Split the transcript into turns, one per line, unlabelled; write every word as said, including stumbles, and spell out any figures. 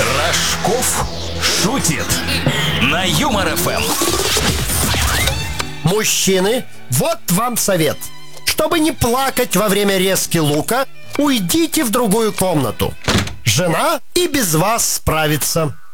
Рожков шутит на Юмор эф эм.
Мужчины, вот вам совет. Чтобы не плакать во время резки лука, уйдите в другую комнату. Жена и без вас справится.